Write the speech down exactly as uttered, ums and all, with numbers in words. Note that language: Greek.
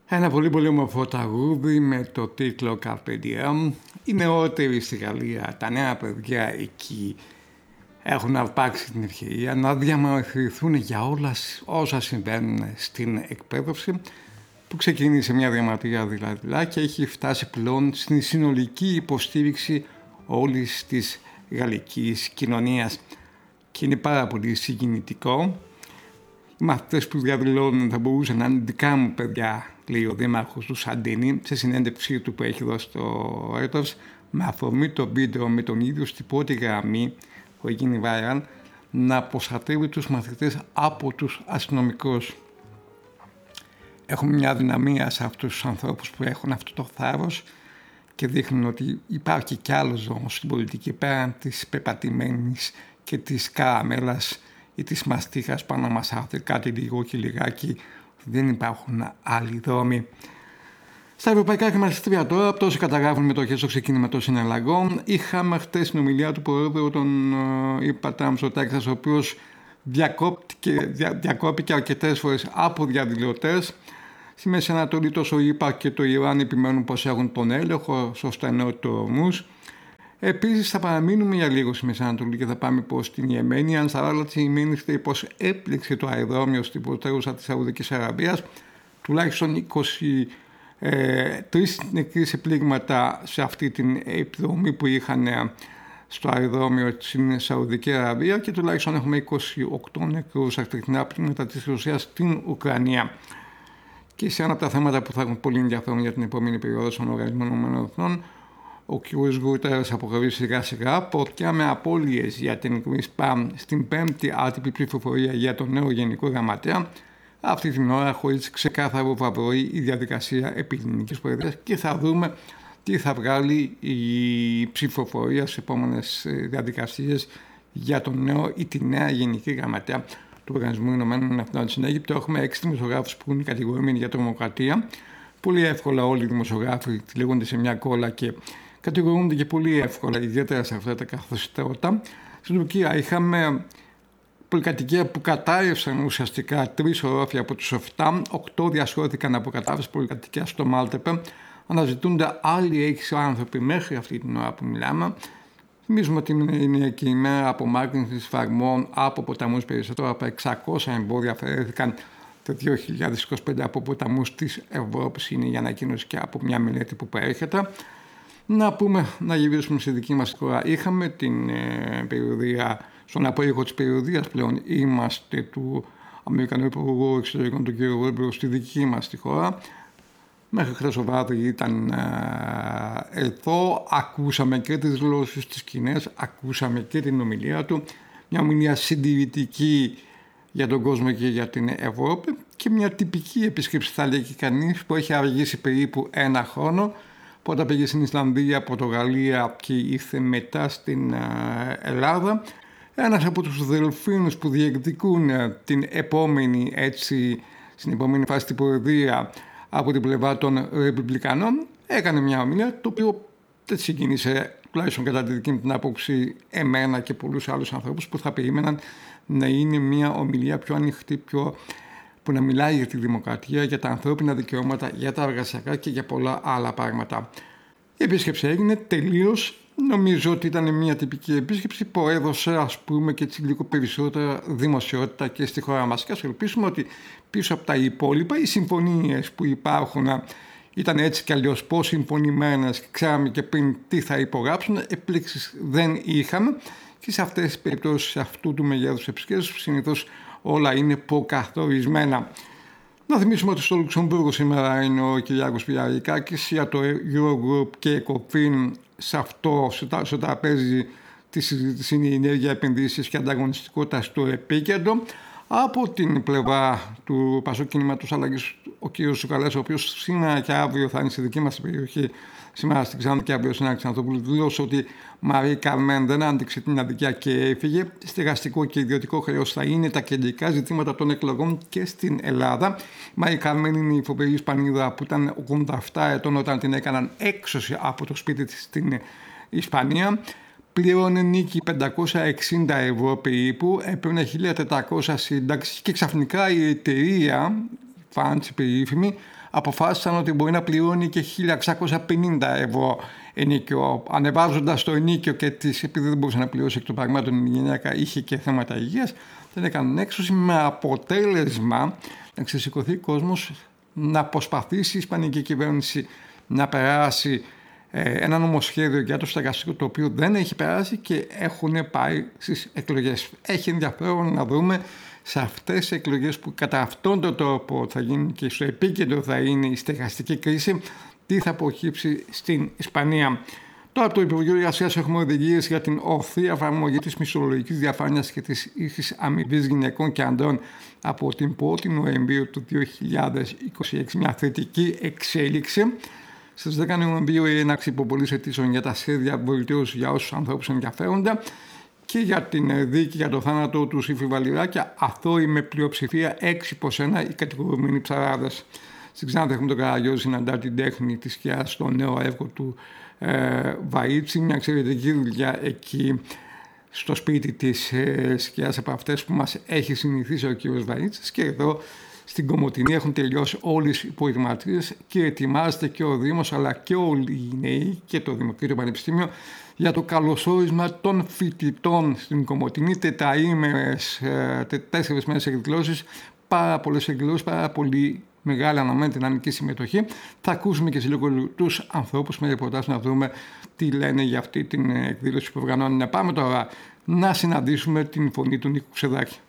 Ένα πολύ πολύ όμορφο τραγούδι με το τίτλο Carpe Diem. Οι νεότεροι στη Γαλλία, τα νέα παιδιά εκεί έχουν αρπάξει την ευκαιρία να διαμαρτυρηθούν για όλα όσα συμβαίνουν στην εκπαίδευση, που ξεκίνησε μια διαμαρτυρία δηλαδή και έχει φτάσει πλέον στην συνολική υποστήριξη όλης της γαλλικής κοινωνίας. Και είναι πάρα πολύ συγκινητικό. Οι μαθητές που διαδηλώνουν θα μπορούσαν να είναι δικά μου παιδιά, λέει ο δήμαρχος του Σαντίνη σε συνέντευξή του που έχει δώσει στο Reuters, με αφορμή το βίντεο με τον ίδιο στην πρώτη γραμμή που έγινε viral να προστατεύει τους μαθητές από τους αστυνομικούς. Έχουμε μια δυναμία σε αυτούς τους ανθρώπους που έχουν αυτό το θάρρος και δείχνουν ότι υπάρχει κι άλλος δρόμος στην πολιτική πέραν της πεπατημένης και της καραμέλας ή της μαστίχας πάνω μας άρθει κάτι λίγο και λιγάκι. Δεν υπάρχουν άλλοι δρόμοι. Στα ευρωπαϊκά χρηματιστήρια τώρα, πτώση καταγράφουν μετοχές στο ξεκίνημα των συναλλαγών. Είχαμε χτες την ομιλία του Προέδρου των ΗΠΑ Τραμπ στο Τέξας, ο οποίος διακόπηκε, δια, διακόπηκε αρκετές φορές από διαδηλωτές. Στη Μέση Ανατολή τόσο η ΗΠΑ και το Ιράν επιμένουν πως έχουν τον έλεγχο στο στενό του Ορμούζ. Επίσης θα παραμείνουμε για λίγο στη Μέση Ανατολή και θα πάμε προς την Ιεμένη. Η Ανσαράλα της Ιεμένης λέει πως έπληξε το αεροδρόμιο στην πρωτεύουσα της Σαουδικής Αραβίας. Τουλάχιστον είκοσι τρεις νεκροί σε πλήγματα σε αυτή την επιδρομή που είχαν στο αεροδρόμιο στην Σαουδική Αραβία και τουλάχιστον έχουμε είκοσι οκτώ νεκρούς ακτρικνά πλήγματα της Ρωσίας στην Ουκρανία. Και σε ένα από τα θέματα που θα έχουν πολύ ενδιαφέρον για την επόμενη περίοδο των Οργανισμένων Εθνών, ο κ. Γκούτερες αποκαλεί σιγά σιγά πορτιά με απώλειες για την ΚΡΙΣΠΑ στην πέμπτη άτυπη ψηφοφορία για τον νέο Γενικό Γραμματέα. Αυτή την ώρα χωρίς ξεκάθαρο φαβορί η διαδικασία επί ελληνικής προεδρίας και θα δούμε τι θα βγάλει η ψηφοφορία στις επόμενες διαδικασίες για τον νέο ή τη νέα Γενική Γραμματέα του Οργανισμού Ηνωμένων Εθνών. Στην Αίγυπτο έχουμε έξι δημοσιογράφους που είναι κατηγορημένοι για τρομοκρατία. Πολύ εύκολα όλοι οι δημοσιογράφοι λέγονται σε μια κόλλα και κατηγορούνται και πολύ εύκολα, ιδιαίτερα σε αυτά τα καθεστώτα. Στην Τουρκία είχαμε πολυκατοικία που κατάρρευσαν ουσιαστικά τρεις ορόφια από τους επτά, οκτώ διασώθηκαν από κατάρρευση πολυκατοικία στο Μάλτεπε. Αναζητούνται άλλοι έξι άνθρωποι μέχρι αυτή την ώρα που μιλάμε. Θυμίζουμε ότι είναι και η μέρα απομάκρυνσης φαρμών από ποταμούς. Περισσότερο από εξακόσια εμπόδια αφαιρέθηκαν το δύο χιλιάδες είκοσι πέντε από ποταμούς της Ευρώπης. Είναι η ανακοίνωση και από μια μελέτη που προέρχεται. Να πούμε, να γυρίσουμε στη δική μας χώρα. Είχαμε την ε, περιοδία, στον απόϊχο της περιοδίας πλέον είμαστε του Αμερικανού Υπουργού Εξωτερικών του κ. Βόλμπερου στη δική μας τη χώρα. Μέχρι χθες το βράδυ ήταν ε, εδώ, ακούσαμε και τις γλώσσες της Κινές, ακούσαμε και την ομιλία του. Μια ομιλία συντηρητική για τον κόσμο και για την Ευρώπη και μια τυπική επίσκεψη θα λέει και κανείς που έχει αργήσει περίπου ένα χρόνο. Πρώτα πήγε στην Ισλανδία, Πορτογαλία και ήρθε μετά στην Ελλάδα. Ένας από τους δελφίνους που διεκδικούν την επόμενη, έτσι, στην επόμενη φάση την προεδρία από την πλευρά των Ρεπουμπλικανών έκανε μια ομιλία το οποίο δεν συγκίνησε, τουλάχιστον κατά τη δική μου την άποψη, εμένα και πολλούς άλλους ανθρώπους που θα περίμεναν να είναι μια ομιλία πιο ανοιχτή, πιο που να μιλάει για τη δημοκρατία, για τα ανθρώπινα δικαιώματα, για τα εργασιακά και για πολλά άλλα πράγματα. Η επίσκεψη έγινε τελείως. Νομίζω ότι ήταν μια τυπική επίσκεψη που έδωσε, ας πούμε, και έτσι λίγο περισσότερα δημοσιότητα και στη χώρα μας. Και ας ελπίσουμε ότι πίσω από τα υπόλοιπα οι συμφωνίες που υπάρχουν ήταν έτσι κι αλλιώς πώς συμφωνημένες και ξέραμε και πριν τι θα υπογράψουν. Εκπλήξεις δεν είχαμε και σε αυτές τις περιπτώσεις αυτού του μεγέθους επισκέψεις συνήθως όλα είναι προκαθορισμένα. Να θυμίσουμε ότι στο Λουξεμβούργο σήμερα είναι ο Κυριάκος Πηλιαρικάκης για το Eurogroup και ECOFIN. Σε αυτό, στο τραπέζι τη συζήτηση είναι η ενέργεια, επενδύσεις και ανταγωνιστικότητα στο επίκεντρο. Από την πλευρά του Πασόκ Κινήματος Αλλαγής, ο κ. Σουκαλάς, ο οποίος σήμερα και αύριο θα είναι στη δική μας περιοχή, σήμερα στην Ξάνθη και αύριο στην Αλεξανδρούπολη, δήλωσε ότι Μαρή Καρμέν δεν άντεξε την αδικία και έφυγε. Στεγαστικό και ιδιωτικό χρέος θα είναι τα κεντρικά ζητήματα των εκλογών και στην Ελλάδα. Η Μαρή Καρμέν είναι η φοβερή Ισπανίδα που ήταν ογδόντα επτά ετών όταν την έκαναν έξωση από το σπίτι της στην Ισπανία. Πλήρωνε νίκη πεντακόσια εξήντα ευρώ περίπου, έπαιρνε χίλια τετρακόσια σύνταξη και ξαφνικά η εταιρεία, φάντση περίφημη, αποφάσισαν ότι μπορεί να πληρώνει και χίλια εξακόσια πενήντα ευρώ ενίκιο. Ανεβάζοντας το ενίκιο και της, επειδή δεν μπορούσε να πληρώσει εκ των πραγμάτων η γυναίκα, είχε και θέματα υγείας, δεν έκαναν έξωση, με αποτέλεσμα να ξεσηκωθεί ο κόσμος, να προσπαθήσει η ισπανική κυβέρνηση να περάσει ένα νομοσχέδιο για το στεγαστικό, το οποίο δεν έχει περάσει και έχουν πάει στις εκλογές. Έχει ενδιαφέρον να δούμε σε αυτές τις εκλογές που κατά αυτόν τον τρόπο θα γίνει και στο επίκεντρο θα είναι η στεγαστική κρίση, τι θα προκύψει στην Ισπανία. Τώρα από το Υπουργείο Εργασίας έχουμε οδηγίες για την ορθή εφαρμογή της μισθολογικής διαφάνειας και της ίσης αμοιβής γυναικών και ανδρών από την πρώτη Νοεμβρίου του δύο χιλιάδες είκοσι έξι, μια θετική εξέλιξη. Στις δέκα Νοεμβρίου η έναρξη υποβολής αιτήσεων για τα σχέδια βελτίωση για όσους ανθρώπους ενδιαφέρονται και για την δίκη για το θάνατο του Σύφη Βαλιράκια, αθώοι με πλειοψηφία έξι προς ένα οι κατηγορούμενοι ψαράδες. Στην Ξάνθη έχουμε τον Καραγιώζη, συναντά την τέχνη της σκιάς στο νέο έργο του ε, Βαΐτσι, μια εξαιρετική δουλειά εκεί στο σπίτι της ε, σκιάς από αυτές που μας έχει συνηθίσει ο κύριος Βαΐτσης, και εδώ στην Κομοτηνή έχουν τελειώσει όλες οι προετοιμασίες και ετοιμάζεται και ο Δήμος αλλά και όλοι οι νέοι και το Δημοκρατικό Πανεπιστήμιο για το καλωσόρισμα των φοιτητών στην Κομοτηνή. Τετραήμερες, τέσσερις μέρες εκδηλώσεις, πάρα πολλές εκδηλώσεις, πάρα πολύ μεγάλη αναμένεται δυναμική συμμετοχή. Θα ακούσουμε και σε λίγο τους ανθρώπους με ρεπορτάζ να δούμε τι λένε για αυτή την εκδήλωση που οργανώνει. Να πάμε τώρα να συναντήσουμε την φωνή του Νίκου Ξεδάκη.